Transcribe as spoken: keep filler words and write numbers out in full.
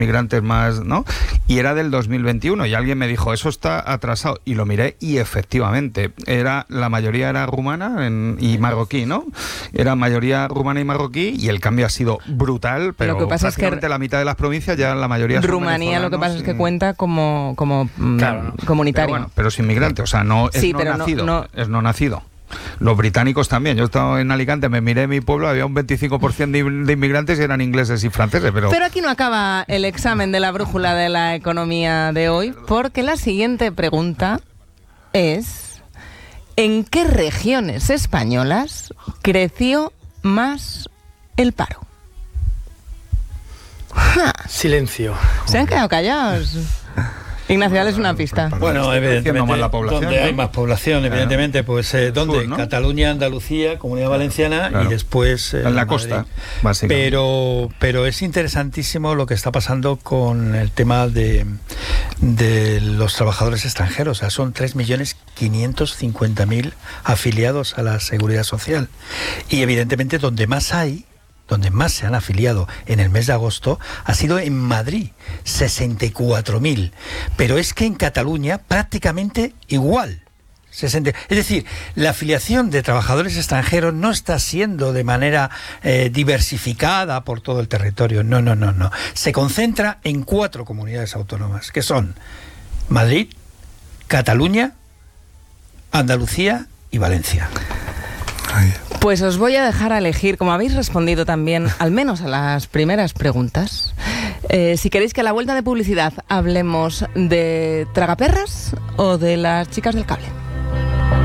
migrantes más, ¿no? Y era del dos mil veintiuno y alguien me dijo, eso está atrasado, y lo miré y efectivamente, era la mayoría era rumana en, y marroquí, ¿no? Era mayoría rumana y marroquí y el cambio ha sido brutal, pero lo que pasa prácticamente es que la mitad de las provincias ya la mayoría son Rumanía lo que pasa es que cuenta como, como claro, comunitario. Pero, bueno, pero es inmigrante, o sea, no es sí, no pero nacido, no, no... es no nacido. Los británicos también. Yo he estado en Alicante, me miré mi pueblo, había un veinticinco por ciento de, de inmigrantes y eran ingleses y franceses. Pero... pero aquí no acaba el examen de la brújula de la economía de hoy, porque la siguiente pregunta es: ¿en qué regiones españolas creció más el paro? ¡Ja! Silencio. Se han quedado callados. Ignacio, dale una pista. Bueno, evidentemente, más la población, donde ¿no? hay más población, evidentemente, pues eh, ¿dónde? Sur, ¿no? Cataluña, Andalucía, Comunidad Valenciana, claro. Y después eh, en la Madrid. costa, básicamente. Pero, pero es interesantísimo lo que está pasando con el tema de, de los trabajadores extranjeros. O sea, son tres millones quinientos cincuenta mil afiliados a la Seguridad Social. Y evidentemente donde más hay, donde más se han afiliado en el mes de agosto, ha sido en Madrid, sesenta y cuatro mil. Pero es que en Cataluña prácticamente igual. sesenta. Es decir, la afiliación de trabajadores extranjeros no está siendo de manera eh, diversificada por todo el territorio. No, no, no, no. Se concentra en cuatro comunidades autónomas, que son Madrid, Cataluña, Andalucía y Valencia. Pues os voy a dejar a elegir, como habéis respondido también, al menos a las primeras preguntas, eh, si queréis que a la vuelta de publicidad hablemos de tragaperras o de las chicas del cable.